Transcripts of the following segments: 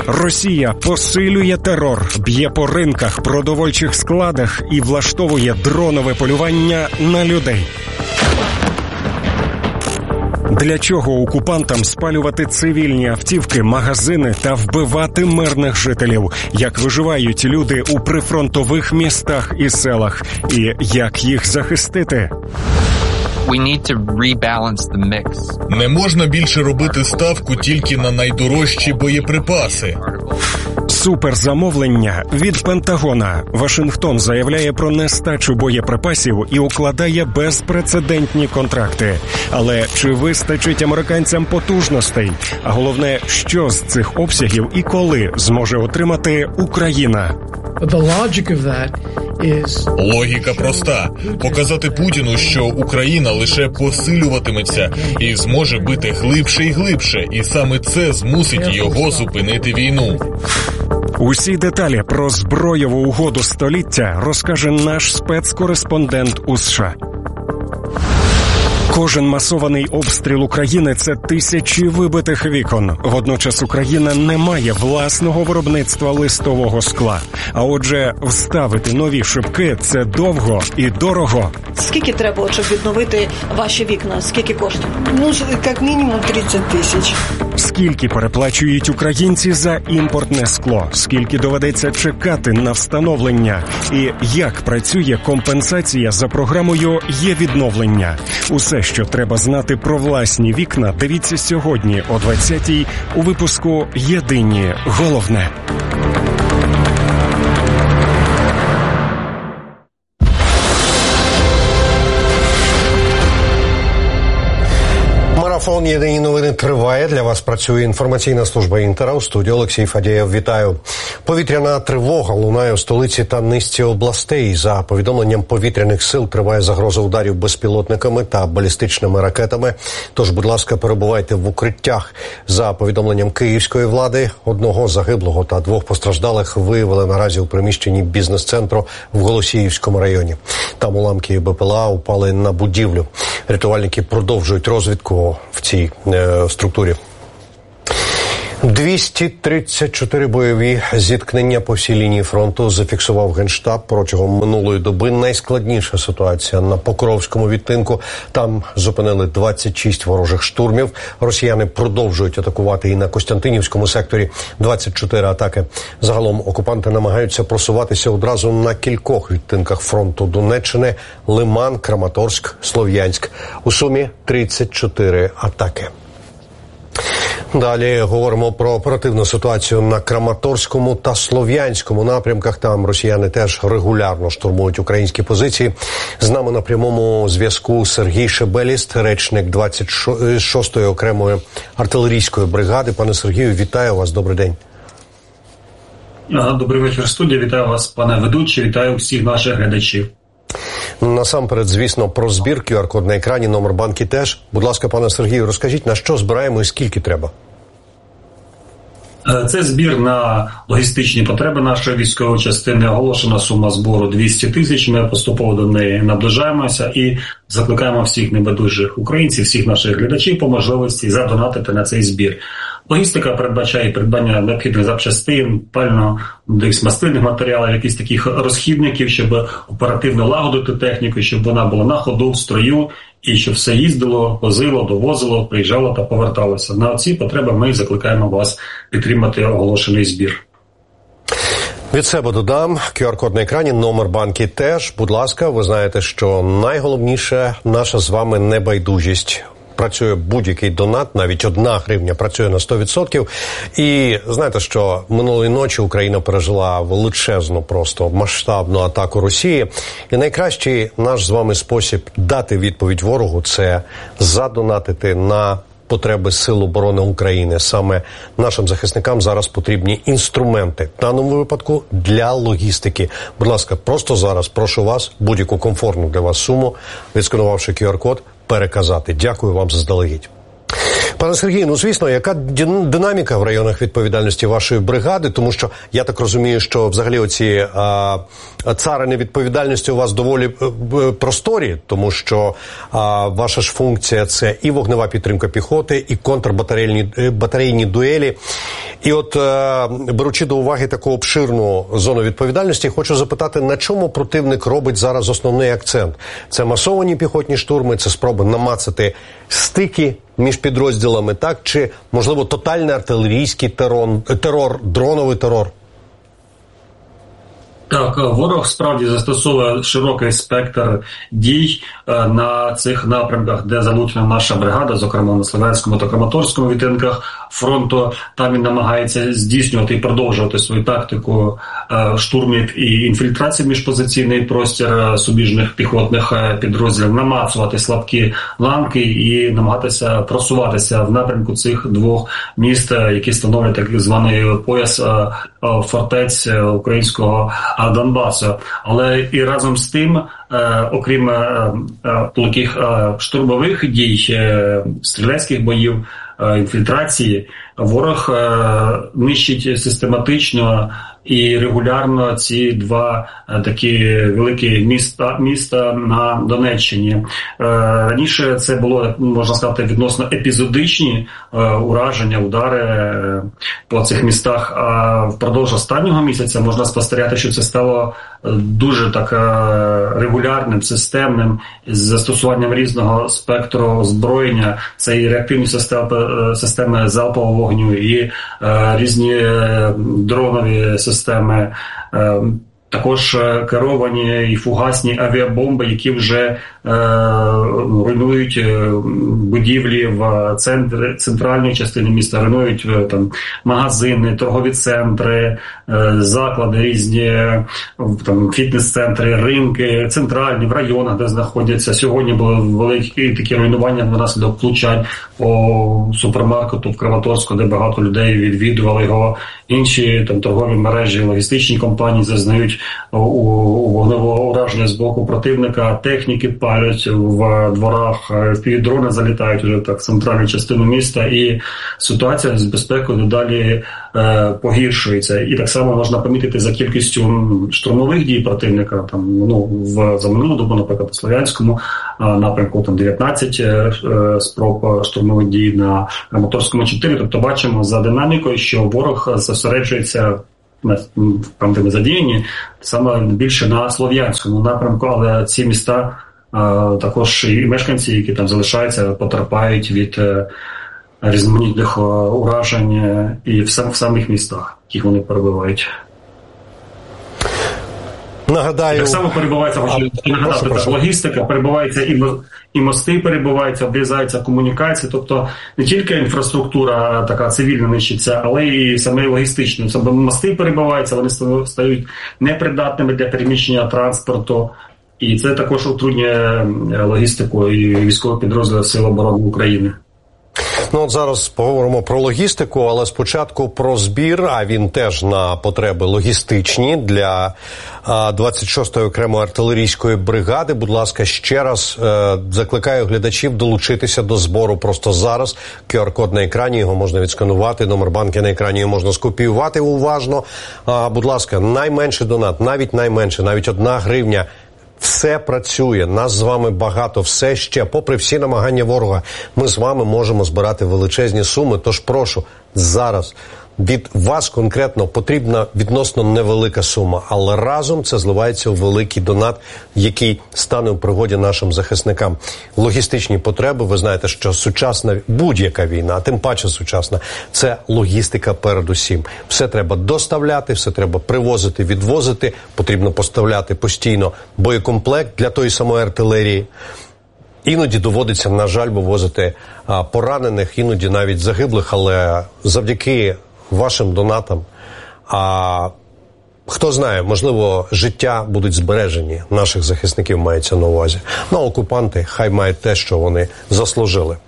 Росія посилює терор, б'є по ринках, продовольчих складах і влаштовує дронове полювання на людей. Для чого окупантам спалювати цивільні автівки, магазини та вбивати мирних жителів? Як виживають люди у прифронтових містах і селах? І як їх захистити? Не можна більше робити ставку тільки на найдорожчі боєприпаси. Суперзамовлення від Пентагона. Вашингтон заявляє про нестачу боєприпасів і укладає безпрецедентні контракти. Але чи вистачить американцям потужностей? А головне, що з цих обсягів і коли зможе отримати Україна? Логіка проста. Показати Путіну, що Україна лише посилюватиметься і зможе бити глибше і глибше. І саме це змусить його зупинити війну. Усі деталі про збройову угоду століття розкаже наш спецкореспондент у США. Кожен масований обстріл України – це тисячі вибитих вікон. Водночас Україна не має власного виробництва листового скла. А отже, вставити нові шибки – це довго і дорого. Скільки треба, щоб відновити ваші вікна? Скільки коштує? Як мінімум 30 тисяч. Скільки переплачують українці за імпортне скло? Скільки доведеться чекати на встановлення? І як працює компенсація за програмою «Є-відновлення»? Усе, що треба знати про власні вікна, дивіться сьогодні о 20-й у випуску «Єдині головне». Марафон «Єдині новини» триває. Для вас працює інформаційна служба «Інтера». У студії Олексій Фадєєв. Вітаю. Повітряна тривога лунає у столиці та низці областей. За повідомленням повітряних сил, триває загроза ударів безпілотниками та балістичними ракетами. Тож, будь ласка, перебувайте в укриттях. За повідомленням київської влади, 1 загиблого та 2 постраждалих виявили наразі у приміщенні бізнес-центру в Голосіївському районі. Там уламки БПЛА упали на будівлю. Рятувальники продовжують розвідку в цій структурі. 234 бойові зіткнення по всій лінії фронту зафіксував Генштаб. Протягом минулої доби найскладніша ситуація на Покровському відтинку. Там зупинили 26 ворожих штурмів. Росіяни продовжують атакувати і на Костянтинівському секторі. 24 атаки. Загалом окупанти намагаються просуватися одразу на кількох відтинках фронту Донеччини: Лиман, Краматорськ, Слов'янськ. У сумі 34 атаки. Далі говоримо про оперативну ситуацію на Краматорському та Слов'янському напрямках. Там росіяни теж регулярно штурмують українські позиції. З нами на прямому зв'язку Сергій Шебеліст, речник 26-ї окремої артилерійської бригади. Пане Сергію, вітаю вас, добрий день. Добрий вечір, студія. Вітаю вас, пане ведучий, вітаю всіх наших глядачів. Насамперед, звісно, про збір. QR-код на екрані, номер банки теж. Будь ласка, пане Сергію, розкажіть, на що збираємо і скільки треба? Це збір на логістичні потреби нашої військової частини. Оголошена сума збору 200 тисяч. Ми поступово до неї наближаємося і закликаємо всіх небайдужих українців, всіх наших глядачів по можливості задонатити на цей збір. Логістика передбачає придбання необхідних запчастин, пально-мастильних матеріалів, якісь таких розхідників, щоб оперативно лагодити техніку, щоб вона була на ходу, в строю, і щоб все їздило, возило, довозило, приїжджало та поверталося. На ці потреби ми закликаємо вас підтримати оголошений збір. Від себе додам, QR-код на екрані, номер банки теж. Будь ласка, ви знаєте, що найголовніше – наша з вами небайдужість. Працює будь-який донат, навіть 1 гривня працює на 100%. І знаєте, що минулої ночі Україна пережила величезну, просто масштабну атаку Росії. І найкращий наш з вами спосіб дати відповідь ворогу – це задонатити на потреби Сил оборони України. Саме нашим захисникам зараз потрібні інструменти. В даному випадку для логістики. Будь ласка, просто зараз прошу вас будь-яку комфортну для вас суму, відсканувавши QR-код, переказати. Дякую вам заздалегідь. Пане Сергію, звісно, яка динаміка в районах відповідальності вашої бригади? Тому що я так розумію, що взагалі оці царини відповідальності у вас доволі просторі, тому що ваша ж функція – це і вогнева підтримка піхоти, і контрбатарейні дуелі. І от, беручи до уваги таку обширну зону відповідальності, хочу запитати, на чому противник робить зараз основний акцент? Це масовані піхотні штурми, це спроби намацати стики між підрозділами, так? Чи, можливо, тотальний артилерійський терор, дроновий терор? Так, ворог справді застосовує широкий спектр дій на цих напрямках, де залучена наша бригада, зокрема на Слов'янському та Краматорському відтинках фронту. Там він намагається здійснювати і продовжувати свою тактику штурмів і інфільтрації в міжпозиційний простір суміжних піхотних підрозділів, намацувати слабкі ланки і намагатися просуватися в напрямку цих двох міст, які становлять так званий пояс фортець українського Донбасу. Але і разом з тим, окрім таких штурмових дій, стрілецьких боїв, інфільтрації, ворог нищить систематично і регулярно ці два такі великі міста на Донеччині. Раніше це було, можна сказати, відносно епізодичні ураження, удари по цих містах, а впродовж останнього місяця можна спостерігати, що це стало дуже так регулярним, системним, з застосуванням різного спектру озброєння. Це і реактивні системи залпового вогню, і різні дронові системи, також керовані і фугасні авіабомби, які вже руйнують будівлі в центральній частині міста, руйнують там магазини, торгові центри, заклади різні, там фітнес-центри, ринки, центральні, в районах, де знаходяться. Сьогодні були великі такі руйнування внаслідок влучань по супермаркету в Краматорську, де багато людей відвідували його. Інші там торгові мережі, логістичні компанії зазнають у вогневого ураження з боку противника, техніки палять в дворах, дрони залітають вже так в центральну частину міста, і ситуація з безпекою дедалі погіршується. І так само можна помітити за кількістю штурмових дій противника. Там, за минулу добу, наприклад, у Слов'янському напрямку там 19 спроб штурмових дій, на Краматорському 4. Тобто бачимо за динамікою, що ворог зосереджується там, де ми задіяні, саме більше на Слов'янському напрямку, але ці міста також і мешканці, які там залишаються, потерпають від різноманітних уражень і в самих містах, в яких вони перебувають. Нагадаю, так само перебувається, хочу нагадати, так, логістика, перебувається і мости перебуваються, обрізаються комунікації, тобто не тільки інфраструктура така цивільна нищиться, але і саме логістична. Саме мости перебуваються, вони стають непридатними для переміщення транспорту, і це також утруднює логістику і військових підрозділів Сил оборони України. От зараз поговоримо про логістику, але спочатку про збір, а він теж на потреби логістичні для 26-ї окремої артилерійської бригади. Будь ласка, ще раз закликаю глядачів долучитися до збору просто зараз. QR-код на екрані, його можна відсканувати, номер банки на екрані його можна скопіювати уважно. Будь ласка, найменший донат, навіть 1 гривня. Все працює, нас з вами багато, все ще, попри всі намагання ворога, ми з вами можемо збирати величезні суми, тож прошу, зараз від вас конкретно потрібна відносно невелика сума, але разом це зливається у великий донат, який стане у пригоді нашим захисникам. Логістичні потреби, ви знаєте, що сучасна будь-яка війна, а тим паче сучасна, це логістика передусім. Все треба доставляти, все треба привозити, відвозити, потрібно поставляти постійно боєкомплект для тої самої артилерії. Іноді доводиться, на жаль, вивозити поранених, іноді навіть загиблих, але завдяки вашим донатам, хто знає, можливо, життя будуть збережені, наших захисників мається на увазі. Ну, окупанти хай мають те, що вони заслужили.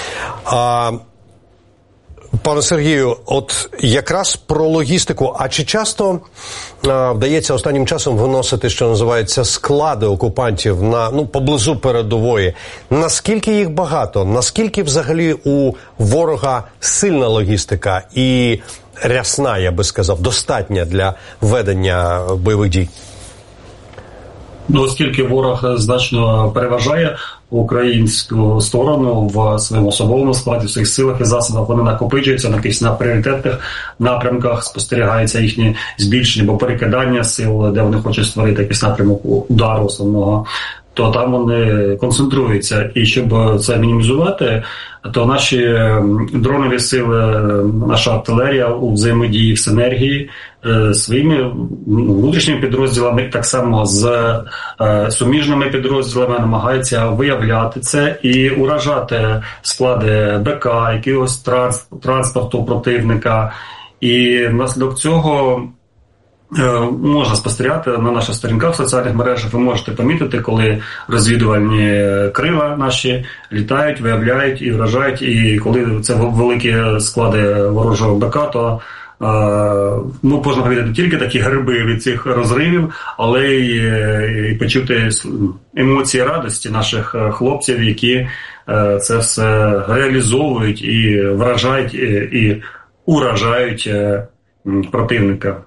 Пане Сергію, от якраз про логістику. А чи часто вдається останнім часом виносити, що називається, склади окупантів поблизу передової? Наскільки їх багато? Наскільки взагалі у ворога сильна логістика і рясна, я би сказав, достатня для ведення бойових дій? Оскільки ворог значно переважає українську сторону в своєму особовому складі, в своїх силах і засобах. Вони накопичуються на пріоритетних напрямках, спостерігається їхнє збільшення або перекидання сил, де вони хочуть створити якийсь напрямок удару основного, то там вони концентруються. І щоб це мінімізувати, то наші дронові сили, наша артилерія у взаємодії, в синергії своїми внутрішніми підрозділами, так само з суміжними підрозділами намагається виявляти це і уражати склади БК, якогось транспорту противника. І внаслідок цього можна спостерігати на наших сторінках в соціальних мережах. Ви можете помітити, коли розвідувальні крила наші літають, виявляють і вражають. І коли це великі склади ворожого БК, то можна помітити тільки такі гриби від цих розривів, але й почути емоції радості наших хлопців, які це все реалізовують і вражають, і уражають противника.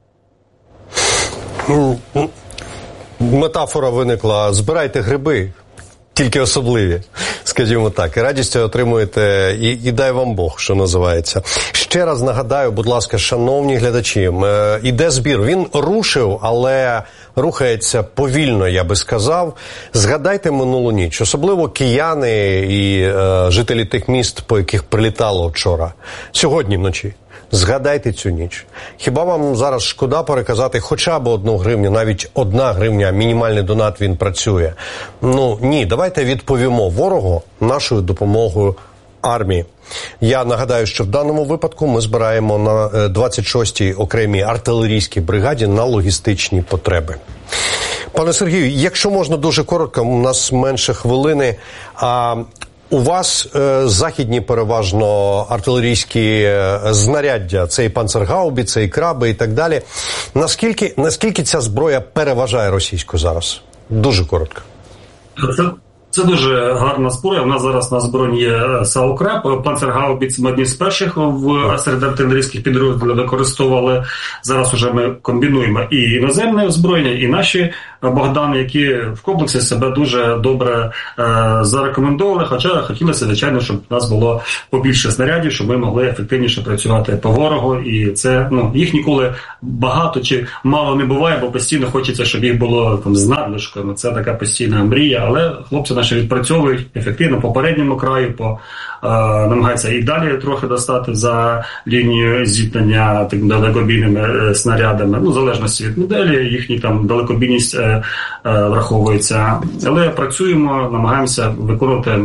Метафора виникла: збирайте гриби, тільки особливі, скажімо так, і радістю отримуєте, і дай вам Бог, що називається. Ще раз нагадаю, будь ласка, шановні глядачі, іде збір. Він рушив, але рухається повільно, я би сказав. Згадайте минулу ніч, особливо кияни і жителі тих міст, по яких прилітало вчора, сьогодні вночі. Згадайте цю ніч. Хіба вам зараз шкода переказати хоча б 1 гривню, навіть 1 гривня, мінімальний донат, він працює? Ні, давайте відповімо ворогу нашою допомогою армії. Я нагадаю, що в даному випадку ми збираємо на 26-й окремій артилерійській бригаді на логістичні потреби. Пане Сергію, якщо можна дуже коротко, у нас менше хвилини, у вас західні переважно артилерійські знаряддя, це і панцергаубіці, і краби і так далі. Наскільки ця зброя переважає російську зараз? Дуже коротко. Це дуже гарна зброя. У нас зараз на зброї є САУ-КРЕП. Панцергаубіц ми одні з перших серед артилерійських підрозділів використовували. Зараз уже ми комбінуємо і іноземне озброєння, і наші Богдани, які в комплексі себе дуже добре зарекомендовували. Хоча хотілося, звичайно, щоб у нас було побільше снарядів, щоб ми могли ефективніше працювати по ворогу. І це, їх ніколи багато чи мало не буває, бо постійно хочеться, щоб їх було з надлишками. Це така постійна мрія, але хлопці наші відпрацьовують ефективно по передньому краю, намагаються і далі трохи достати за лінію зіткнення далекобійними снарядами. В залежності від моделі, їхні там далекобійність враховується. Але працюємо, намагаємося виконувати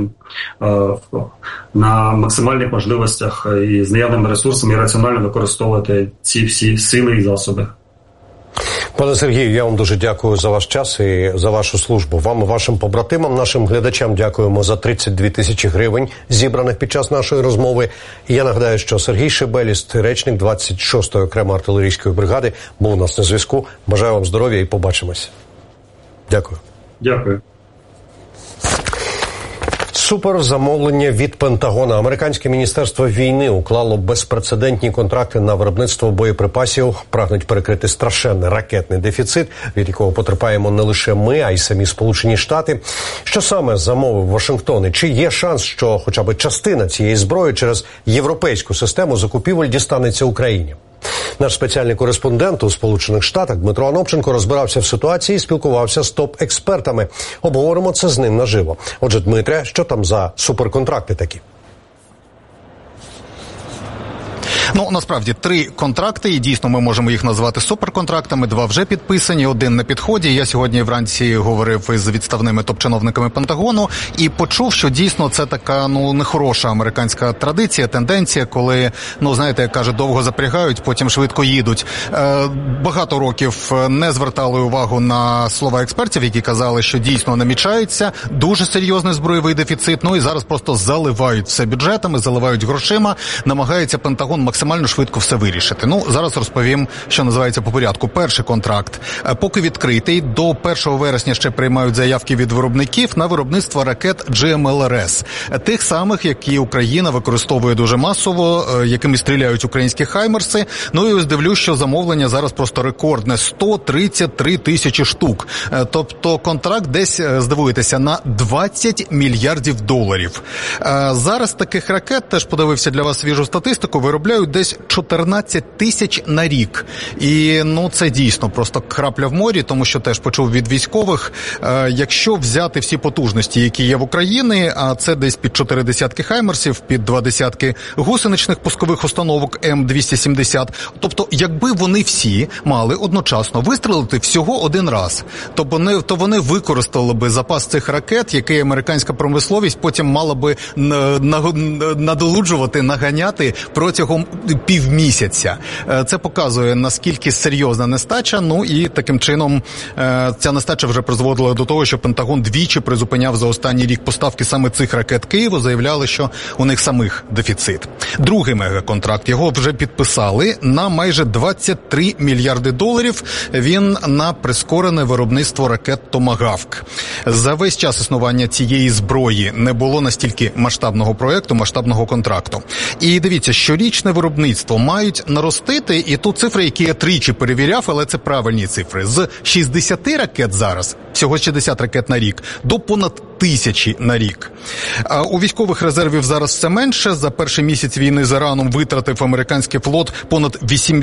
на максимальних можливостях і з наявними ресурсами і раціонально використовувати ці всі сили і засоби. Пане Сергію, я вам дуже дякую за ваш час і за вашу службу. Вам і вашим побратимам, нашим глядачам дякуємо за 32 тисячі гривень, зібраних під час нашої розмови. І я нагадаю, що Сергій Шебеліст, речник 26-ї окремої артилерійської бригади, був у нас на зв'язку. Бажаю вам здоров'я і побачимось. Дякую. Дякую. Суперзамовлення від Пентагона. Американське міністерство війни уклало безпрецедентні контракти на виробництво боєприпасів. Прагнуть перекрити страшенний ракетний дефіцит, від якого потерпаємо не лише ми, а й самі Сполучені Штати. Що саме замовив Вашингтон? І чи є шанс, що хоча б частина цієї зброї через європейську систему закупівель дістанеться Україні? Наш спеціальний кореспондент у Сполучених Штатах Дмитро Анопченко розбирався в ситуації і спілкувався з топ-експертами. Обговоримо це з ним наживо. Отже, Дмитре, що там за суперконтракти такі? Насправді, 3 контракти, і дійсно ми можемо їх назвати суперконтрактами. 2 вже підписані, 1 на підході. Я сьогодні вранці говорив із відставними топ-чиновниками Пентагону і почув, що дійсно це така, нехороша американська традиція, тенденція, коли, знаєте, як каже, довго запрягають, потім швидко їдуть. Багато років не звертали увагу на слова експертів, які казали, що дійсно намічається дуже серйозний збройовий дефіцит. І зараз просто заливають все бюджетами, заливають грошима, намагається Пентагон максимально швидко все вирішити. Ну, зараз розповім, що називається по порядку. Перший контракт поки відкритий. До 1 вересня ще приймають заявки від виробників на виробництво ракет GMLRS. Тих самих, які Україна використовує дуже масово, якими стріляють українські хаймерси. Ну і ось дивлюсь, що замовлення зараз просто рекордне – 133 тисячі штук. Тобто контракт десь, здивуєтеся, на 20 мільярдів доларів. Зараз таких ракет, теж подивився для вас свіжу статистику, виробляють десь 14 тисяч на рік. І, ну, це дійсно просто крапля в морі, тому що теж почув від військових, якщо взяти всі потужності, які є в Україні, а це десь під 4 десятки хаймерсів, під 2 десятки гусеничних пускових установок М270, тобто якби вони всі мали одночасно вистрелити всього один раз, то вони використали би запас цих ракет, який американська промисловість потім мала би надолуджувати, наганяти протягом півмісяця. Це показує, наскільки серйозна нестача, ну і таким чином ця нестача вже призводила до того, що Пентагон двічі призупиняв за останній рік поставки саме цих ракет Києву, заявляли, що у них самих дефіцит. Другий мегаконтракт, його вже підписали на майже 23 мільярди доларів. Він на прискорене виробництво ракет «Томагавк». За весь час існування цієї зброї не було настільки масштабного проєкту, масштабного контракту. І дивіться, щорічне виробництво мають наростити, і тут цифри, які я тричі перевіряв, але це правильні цифри, з 60 ракет зараз, всього 60 ракет на рік, до понад 1000 на рік. А у військових резервів зараз все менше. За перший місяць війни з Іраном витратив американський флот понад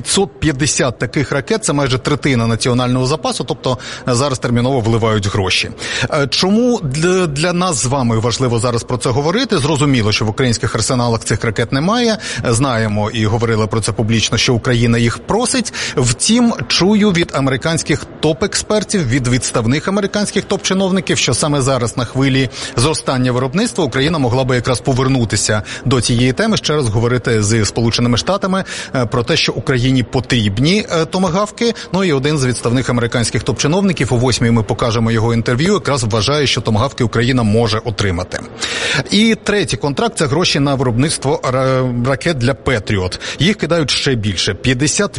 850 таких ракет, це майже третина національного запасу, тобто зараз терміново вливають гроші. Чому для нас з вами важливо зараз про це говорити? Зрозуміло, що в українських арсеналах цих ракет немає. Знаємо і говорили про це публічно, що Україна їх просить. Втім, чую від американських топ-експертів, від відставних американських топ-чиновників, що саме зараз на хвилі зростання виробництва Україна могла би якраз повернутися до цієї теми, ще раз говорити з Сполученими Штатами про те, що Україні потрібні томагавки. Ну і один з відставних американських топ-чиновників, о 8-й ми покажемо його інтерв'ю, якраз вважає, що томагавки Україна може отримати. І третій контракт – це гроші на виробництво ракет для Петріот. Їх кидають ще більше –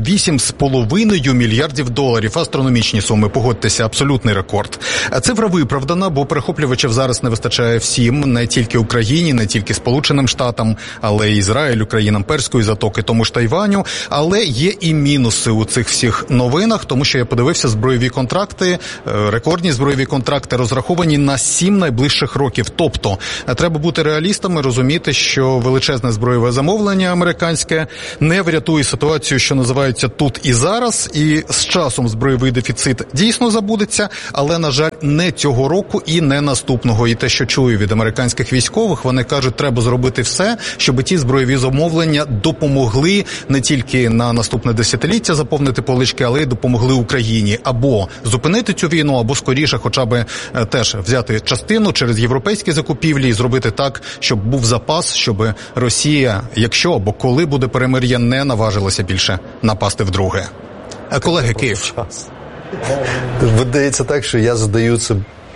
58,5 мільярдів доларів. Астрономічні суми, погодьтеся, абсолютний рекорд. Цифра виправдана, бо перехоплювачів зараз не вистачає всім, не тільки Україні, не тільки Сполученим Штатам, але й Ізраїлю, країнам Перської затоки, тому ж Тайваню. Але є і мінуси у цих всіх новинах, тому що я подивився збройові контракти, рекордні збройові контракти розраховані на 7 найближчих років. Тобто, треба бути реалістами, розуміти, що величезне збройове замовлення американське не врятує ситуацію, що називається тут і зараз, і з часом збройовий дефіцит дійсно забудеться, але, на жаль, не цього року і не наступного. І те, що чую від американських військових, вони кажуть, треба зробити все, щоб ті збройові замовлення допомогли не тільки на наступне десятиліття заповнити полички, але й допомогли Україні або зупинити цю війну, або скоріше хоча б теж взяти частину через європейські закупівлі і зробити так, щоб був запас, щоб Росія, якщо або коли буде перемир'я, не наважилася більше напасти вдруге. Колеги, Київ. Видається так, що я задаю це.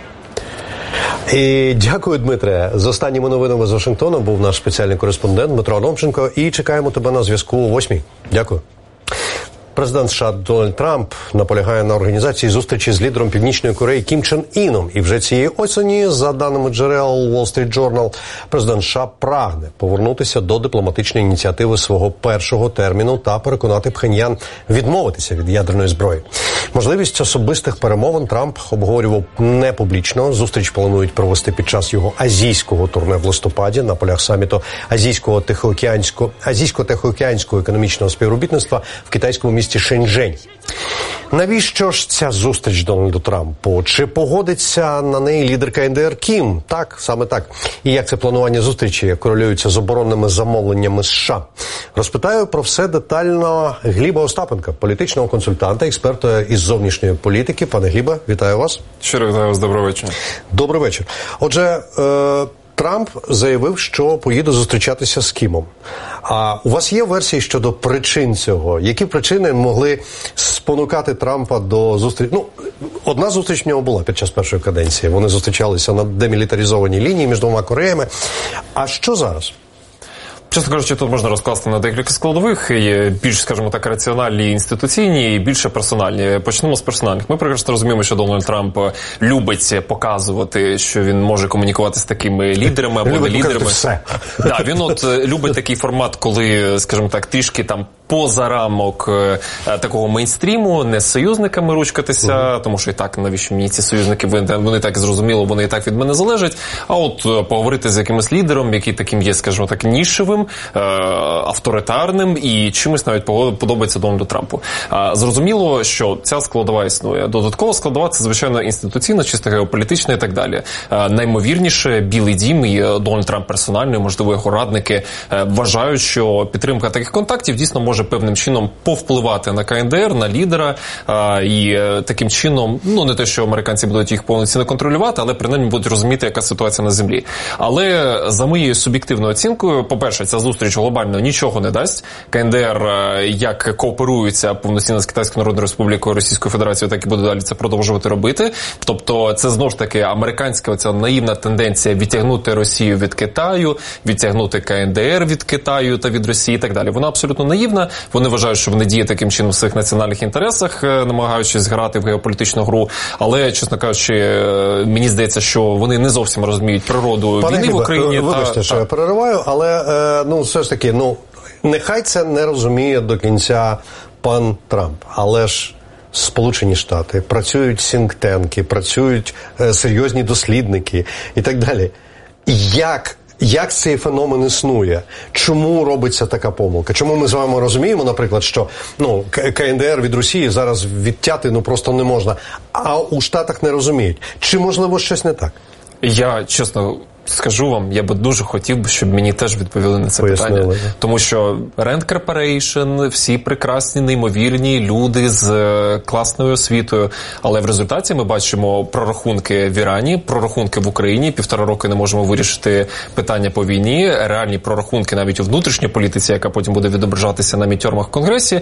І дякую, Дмитре. З останніми новинами з Вашингтону був наш спеціальний кореспондент Дмитро Анопченко. І чекаємо тебе на зв'язку о 8-й. Дякую. Президент США Дональд Трамп наполягає на організації зустрічі з лідером Північної Кореї Кім Чен Іном. І вже цієї осені, за даними джерел Wall Street Journal, президент США прагне повернутися до дипломатичної ініціативи свого першого терміну та переконати Пхеньян відмовитися від ядерної зброї. Можливість особистих перемовин Трамп обговорював не публічно. Зустріч планують провести під час його азійського турне в листопаді на полях саміту Азійсько-Тихоокеанського економічного співробітництва в китайському місті Шеньчжень. Навіщо ж ця зустріч Дональду Трампу? Чи погодиться на неї лідер КНДР Кім? Так, саме так. І як це планування зустрічі корелюється з оборонними замовленнями США? Розпитаю про все детально Гліба Остапенка, політичного консультанта, експерта із зовнішньої політики. Пане Глібе, вітаю вас. Щиро вітаю вас, добрий вечір. Добрий вечір. Отже, Трамп заявив, що поїде зустрічатися з Кімом. А у вас є версії щодо причин цього? Які причини могли спонукати Трампа до зустрічі? Ну, одна зустріч в нього була під час першої каденції. Вони зустрічалися на демілітаризованій лінії між двома Кореями. А що зараз? Чесно кажучи, тут можна розкласти на декілька складових, більш, скажімо так, раціональні, інституційні і більше персональні. Почнемо з персональних. Ми прекрасно розуміємо, що Дональд Трамп любить показувати, що він може комунікувати з такими лідерами або не лідерами. Все. Да, він любить такий формат, коли, скажімо так, трішки там поза рамок такого мейнстріму, не з союзниками ручкатися, тому що і так, навіщо мені ці союзники, вони так зрозуміло, вони і так від мене залежать, а от поговорити з якимось лідером, який таким є, скажімо так, нішевим, авторитарним і чимось навіть подобається Дональду Трампу. Зрозуміло, що ця складова існує. Додаткова складова – це, звичайно, інституційна, чисто геополітична і так далі. Наймовірніше, Білий дім і Дональд Трамп персонально, і, можливо, його радники вважають, що підтримка таких контактів дійсно може певним чином повпливати на КНДР, на лідера, і таким чином, не те, що американці будуть їх повноцінно контролювати, але принаймні будуть розуміти, яка ситуація на землі. Але за моєю суб'єктивною оцінкою, по-перше, ця зустріч глобально нічого не дасть. КНДР як кооперуються повноцінно з Китайською Народною Республікою, Російською Федерацією, так і буде далі це продовжувати робити. Тобто це знову ж таки американська оця наївна тенденція відтягнути Росію від Китаю, відтягнути КНДР від Китаю та від Росії і так далі. Вона абсолютно наївна. Вони вважають, що вони діють таким чином в своїх національних інтересах, намагаючись грати в геополітичну гру. Але, чесно кажучи, мені здається, що вони не зовсім розуміють природу війни в Україні. Вибачте, що я перериваю, але все ж таки, нехай це не розуміє до кінця пан Трамп, але ж Сполучені Штати, працюють сінктенки, працюють серйозні дослідники і так далі. Як цей феномен існує? Чому робиться така помилка? Чому ми з вами розуміємо, наприклад, що КНДР від Росії зараз відтяти просто не можна, а у Штатах не розуміють? Чи, можливо, щось не так? Я, чесно скажу вам, я би дуже хотів, щоб мені теж відповіли на це питання. Тому що Rand Corporation, всі прекрасні, неймовірні люди з класною освітою, але в результаті ми бачимо прорахунки в Ірані, прорахунки в Україні, 1,5 роки не можемо вирішити питання по війні, реальні прорахунки навіть у внутрішній політиці, яка потім буде відображатися на мітьормах в Конгресі.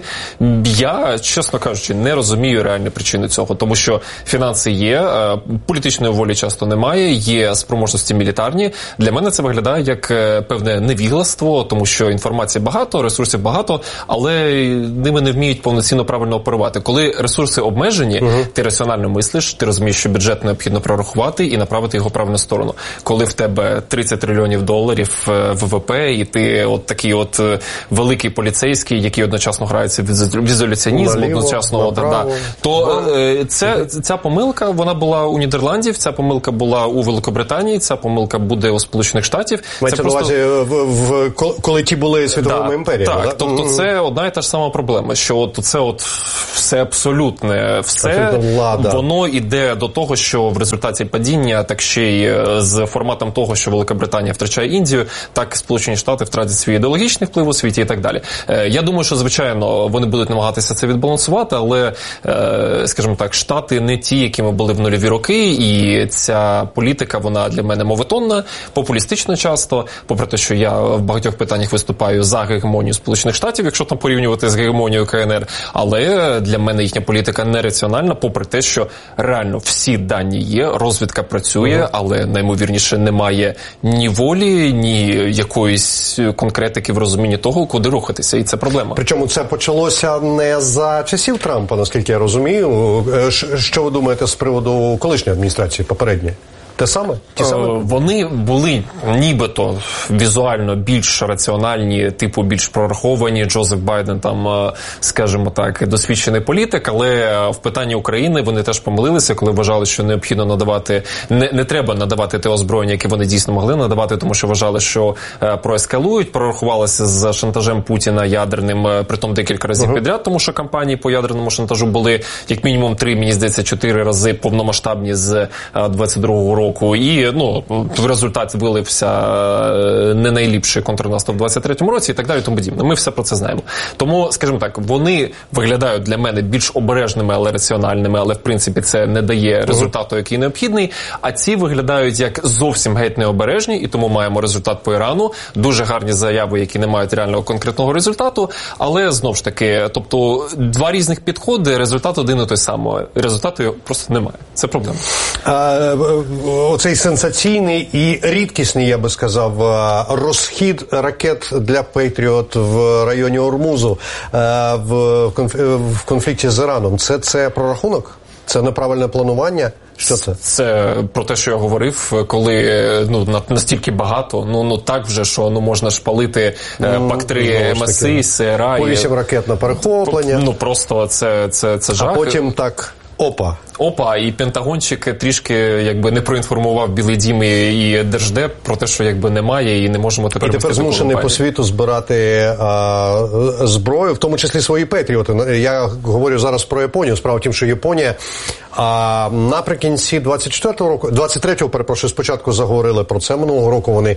Я, чесно кажучи, не розумію реальні причини цього, тому що фінанси є, політичної волі часто немає, є спроможності мілітарні. Для мене це виглядає як певне невігластво, тому що інформації багато, ресурсів багато, але ними не вміють повноцінно правильно оперувати. Коли ресурси обмежені, ти раціонально мислиш, ти розумієш, що бюджет необхідно прорахувати і направити його в правильну сторону. Коли в тебе 30 трильйонів доларів ВВП, і ти такий великий поліцейський, який одночасно грається в ізоляціонізм, одночасно, то ця помилка, вона була у Нідерландів, ця помилка була у Великобританії, ця помилка буде у Сполучених Штатів. Мається на увазі, коли ті були світовими імперіями. Так, тобто це одна і та ж сама проблема, що це все абсолютне, воно йде до того, що в результаті падіння, так ще й з форматом того, що Великобританія втрачає Індію, так і Сполучені Штати втратять свій ідеологічний вплив у світі і так далі. Я думаю, що, звичайно, вони будуть намагатися це відбалансувати, але, скажімо так, Штати не ті, якими були в нульові роки, і ця політика, вона для мене моветонна, популістично часто, попри те, що я в багатьох питаннях виступаю за гегемонію Сполучених Штатів, якщо там порівнювати з гегемонією КНР, але для мене їхня політика нераціональна, попри те, що реально всі дані є, розвідка працює, але наймовірніше немає ні волі, ні якоїсь конкретики в розумінні того, куди рухатися, і це проблема. Причому це почалося не за часів Трампа, наскільки я розумію. Що ви думаєте з приводу колишньої адміністрації, попередньої? Те саме? Ті саме? Вони були нібито візуально більш раціональні, типу більш прораховані. Джозеф Байден там, скажімо так, досвідчений політик, але в питанні України вони теж помилилися, коли вважали, що необхідно надавати, не треба надавати те озброєння, яке вони дійсно могли надавати, тому що вважали, що проескалують, прорахувалися з шантажем Путіна ядерним, притом декілька разів підряд, тому що кампанії по ядерному шантажу були як мінімум 3, мені здається, 4 рази повномасштабні з 22-го року. І в результаті вилився не найліпший контрнаступ в 23-му році і так далі, тому подібне. Ми все про це знаємо. Тому, скажімо так, вони виглядають для мене більш обережними, але раціональними, але в принципі це не дає результату, який необхідний. А ці виглядають як зовсім геть необережні, і тому маємо результат по Ірану. Дуже гарні заяви, які не мають реального конкретного результату, але знову ж таки, тобто два різних підходи, результат один і той самий. Результату просто немає. Це проблема. оцей сенсаційний і рідкісний, я би сказав, розхід ракет для Петріот в районі Ормузу в конфлікті з Іраном. Це прорахунок? Це неправильне планування? Що це? Це про те, що я говорив, коли настільки багато, так вже, що можна ж палити ПАК-3 МСИ, СРА. По 8 ракет на перехоплення. Просто це жах. А потім так... Опа, і Пентагончик трішки не проінформував Білий Дім і Держдеп про те, що немає і не можемо тепер... І тепер змушений по світу збирати зброю, в тому числі свої Петріоти. Я говорю зараз про Японію. Справа в тім, що Японія наприкінці 24-го року, 23-го, перепрошую, спочатку заговорили про це. Минулого року вони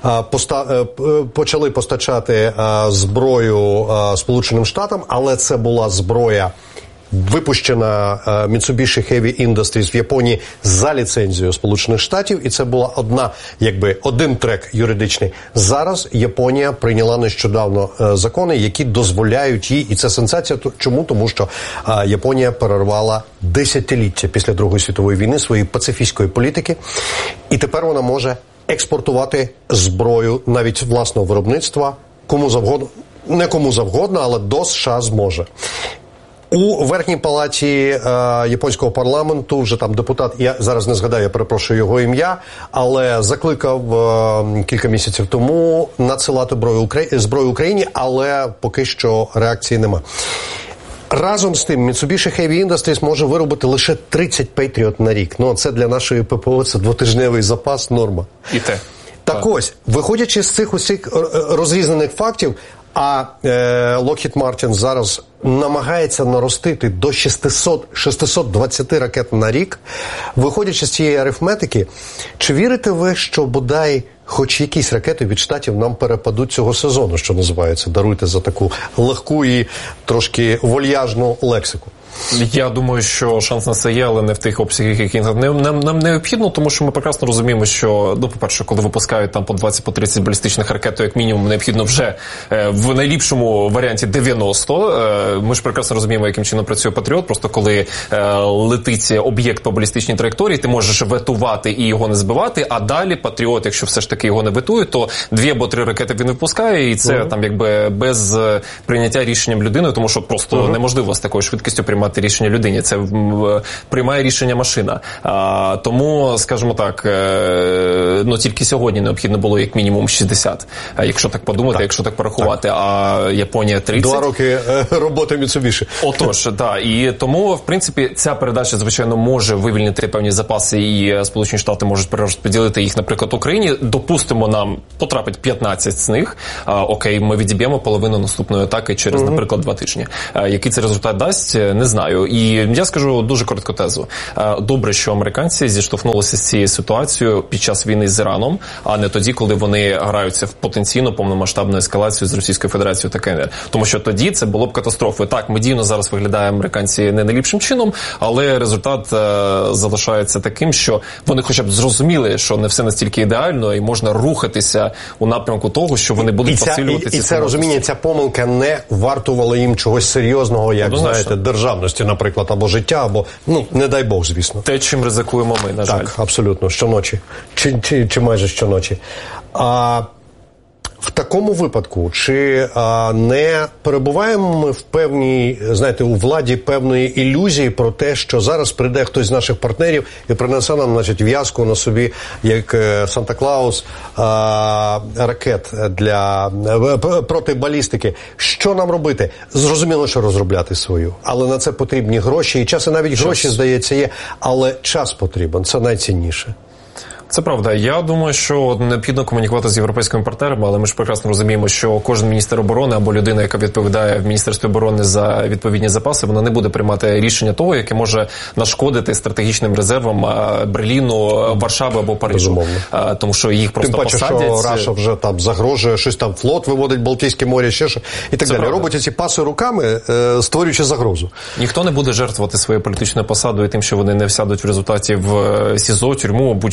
почали постачати зброю Сполученим Штатам, але це була зброя випущена Mitsubishi Heavy Industries в Японії за ліцензією Сполучених Штатів, і це була один трек юридичний. Зараз Японія прийняла нещодавно закони, які дозволяють їй, і це сенсація. Чому? Тому що Японія перервала десятиліття після Другої світової війни своєї пацифістської політики, і тепер вона може експортувати зброю навіть власного виробництва кому завгодно, не кому завгодно, але до США зможе. У Верхній палаті японського парламенту вже там депутат, я зараз не згадаю, я перепрошую його ім'я, але закликав кілька місяців тому надсилати зброю Україні, але поки що реакції нема. Разом з тим, Mitsubishi Heavy Industries може виробити лише 30 Patriot на рік. Це для нашої ППО, це двотижневий запас, норма. І те. Так ось, виходячи з цих усіх розрізнених фактів, Lockheed Martin зараз намагається наростити до 620 ракет на рік. Виходячи з цієї арифметики, чи вірите ви, що бодай хоч якісь ракети від Штатів нам перепадуть цього сезону, що називається? Даруйте за таку легку і трошки вольяжну лексику. Я думаю, що шанс на це є, але не в тих обсягах, які нам необхідно, тому що ми прекрасно розуміємо, що, по-перше, коли випускають там по 20-30 балістичних ракет, то як мінімум необхідно вже в найліпшому варіанті 90. Ми ж прекрасно розуміємо, яким чином працює Патріот. Просто коли летить об'єкт по балістичній траєкторії, ти можеш ветувати і його не збивати, а далі Патріот, якщо все ж таки його не ветує, то 2 або 3 ракети він випускає, і це там без прийняття рішенням людиною, тому що просто неможливо з такою швидкістю приймати рішення людині. Це приймає рішення машина. Тому, скажімо так, тільки сьогодні необхідно було як мінімум 60. Якщо так подумати, якщо так порахувати. А Японія 30. 2 роки роботи Mitsubishi. Отож, так. І тому, в принципі, ця передача, звичайно, може вивільнити певні запаси, і Сполучені Штати можуть перерозподілити їх, наприклад, Україні. Допустимо, нам потрапить 15 з них. Окей, ми відіб'ємо половину наступної атаки через, наприклад, 2 тижні. Який це результат дасть, не знаю. І я скажу дуже коротку тезу. Добре, що американці зіштовхнулися з цією ситуацією під час війни з Іраном, а не тоді, коли вони граються в потенційно повномасштабну ескалацію з Російською Федерацією та КНР. Тому що тоді це було б катастрофою. Так, медійно зараз виглядає американці не найліпшим чином, але результат залишається таким, що вони хоча б зрозуміли, що не все настільки ідеально і можна рухатися у напрямку того, що вони будуть посилювати ці це розуміння, ця помилка не вартувала їм чогось серйозного, як, знаєте, державності, наприклад, або життя, або, не дай Бог, звісно. Те, чим ризикуємо ми, на жаль. Так, абсолютно, щоночі. Чи майже щоночі. В такому випадку, чи не перебуваємо ми в певній, знаєте, у владі певної ілюзії про те, що зараз прийде хтось з наших партнерів і принесе нам, в'язку на собі, як Санта-Клаус, ракет проти балістики. Що нам робити? Зрозуміло, що розробляти свою, але на це потрібні гроші, і час, і навіть гроші, здається, є, але час потрібен, це найцінніше. Це правда. Я думаю, що необхідно комунікувати з європейськими партнерами, але ми ж прекрасно розуміємо, що кожен міністр оборони або людина, яка відповідає в Міністерстві оборони за відповідні запаси, вона не буде приймати рішення того, яке може нашкодити стратегічним резервам Берліну, Варшави або Парижу. Тому що їх просто посадять. Тим паче, що Раша вже там загрожує, щось там флот виводить, Балтійське море, ще що, і так далі. Правда. Робить ці паси руками, створюючи загрозу. Ніхто не буде жертвувати своєю політичною посадою тим, що вони не всядуть в результаті в СІЗО, тюрму, будь-що інше.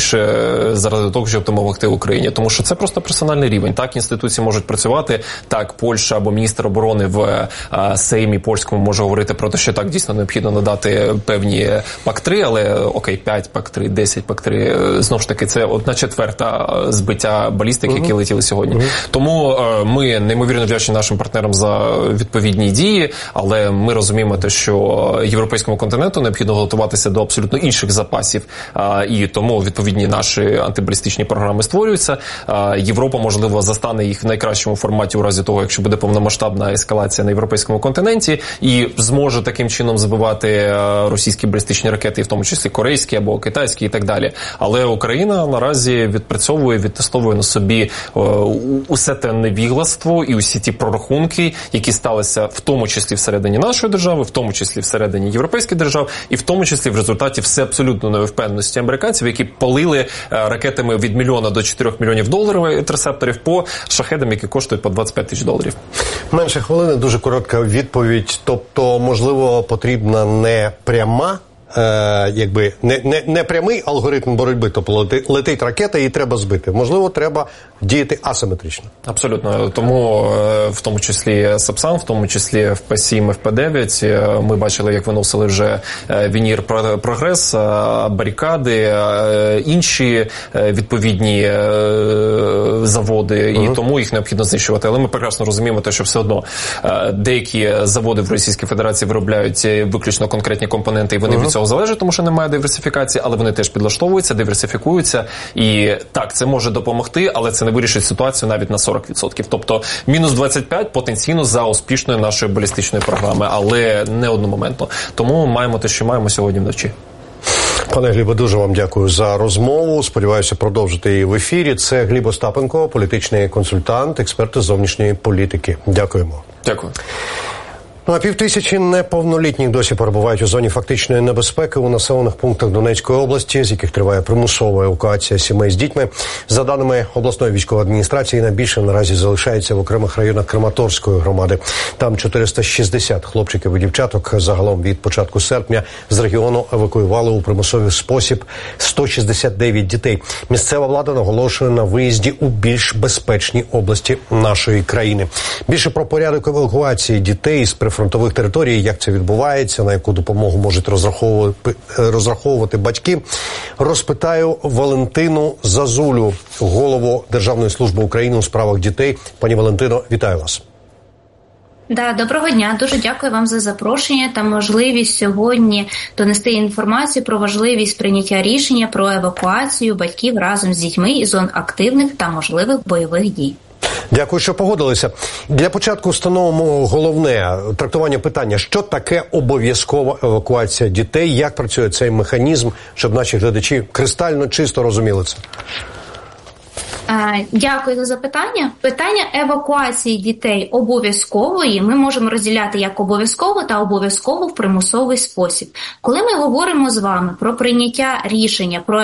більше заради того, щоб допомогти Україні. Тому що це просто персональний рівень. Так, інституції можуть працювати, так, Польща або міністр оборони в Сеймі польському може говорити про те, що так, дійсно необхідно надати певні ПАК-3, але окей, 5 ПАК-3, 10 ПАК-3, знову ж таки, це 1/4 збиття балістик, які летіли сьогодні. Тому ми неймовірно вдячні нашим партнерам за відповідні дії, але ми розуміємо те, що європейському континенту необхідно готуватися до абсолютно інших запасів, і тому відповідні наші антибалістичні програми створюються. Європа, можливо, застане їх в найкращому форматі у разі того, якщо буде повномасштабна ескалація на європейському континенті, і зможе таким чином збивати російські балістичні ракети, в тому числі корейські або китайські і так далі. Але Україна наразі відпрацьовує, відтестовує на собі усе те невігластво і усі ті прорахунки, які сталися в тому числі всередині нашої держави, в тому числі всередині європейських держав, і в тому числі в результаті все абсолютно невпевненості американців, які палили ракетами від $1 мільйона до $4 мільйонів інтерсепторів по шахедам, які коштують по $25 тисяч. Менше хвилини, дуже коротка відповідь. Тобто, можливо, потрібна не пряма, не прямий алгоритм боротьби, тобто летить ракета і треба збити. Можливо, треба діяти асиметрично. Абсолютно. Тому в тому числі Сапсан, в тому числі ФП-7, ФП-9, ми бачили, як виносили вже Венір Прогрес, барикади, інші відповідні заводи, і тому їх необхідно знищувати. Але ми прекрасно розуміємо те, що все одно деякі заводи в Російській Федерації виробляють виключно конкретні компоненти, і вони від цього залежить, тому що немає диверсифікації, але вони теж підлаштовуються, диверсифікуються, і так, це може допомогти, але це не вирішить ситуацію навіть на 40%. Тобто, мінус 25 потенційно за успішною нашої балістичної програми, але не одномоментно. Тому маємо те, що маємо сьогодні вночі. Пане Глібе, дуже вам дякую за розмову. Сподіваюся продовжити її в ефірі. Це Гліб Остапенко, політичний консультант, експерт із зовнішньої політики. Дякуємо. Дякую. А 5000 неповнолітніх досі перебувають у зоні фактичної небезпеки у населених пунктах Донецької області, з яких триває примусова евакуація сімей з дітьми. За даними обласної військової адміністрації, найбільше наразі залишається в окремих районах Краматорської громади. Там 460 хлопчиків і дівчаток. Загалом від початку серпня з регіону евакуювали у примусовий спосіб 169 дітей. Місцева влада наголошує на виїзді у більш безпечні області нашої країни. Більше про порядок евакуації дітей з прифронтових територій, як це відбувається, на яку допомогу можуть розраховувати батьки, розпитаю Валентину Зазулю, голову Державної служби України у справах дітей. Пані Валентино, вітаю вас. Доброго дня. Дуже дякую вам за запрошення та можливість сьогодні донести інформацію про важливість прийняття рішення про евакуацію батьків разом з дітьми із зон активних та можливих бойових дій. Дякую, що погодилися. Для початку встановимо головне трактування питання. Що таке обов'язкова евакуація дітей? Як працює цей механізм, щоб наші глядачі кристально чисто розуміли це? Дякую за запитання. Питання евакуації дітей обов'язкової ми можемо розділяти як обов'язково та обов'язково в примусовий спосіб. Коли ми говоримо з вами про прийняття рішення про